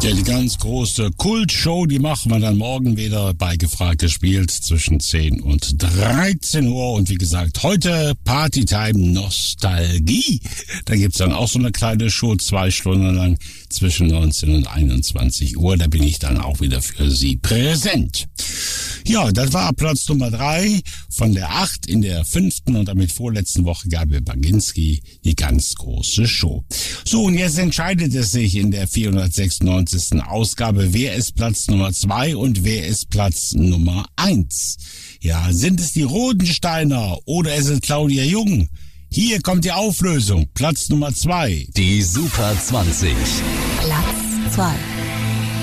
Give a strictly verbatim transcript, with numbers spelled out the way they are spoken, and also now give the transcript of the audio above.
Ja, die ganz große Kultshow, die machen wir dann morgen wieder bei Gefragt gespielt zwischen zehn und dreizehn Uhr. Und wie gesagt, heute Partytime Nostalgie. Da gibt's dann auch so eine kleine Show, zwei Stunden lang zwischen neunzehn und einundzwanzig Uhr. Da bin ich dann auch wieder für Sie präsent. Ja, das war Platz Nummer drei von der acht in der fünften und damit vorletzten Woche Gabi Baginski, die ganz große Show. So, und jetzt entscheidet es sich in der vierhundertsechsundneunzigsten Ausgabe, wer ist Platz Nummer zwei und wer ist Platz Nummer eins. Ja, sind es die Rodensteiner oder ist es Claudia Jung? Hier kommt die Auflösung. Platz Nummer zwei. Die Super zwanzig. Platz zwei.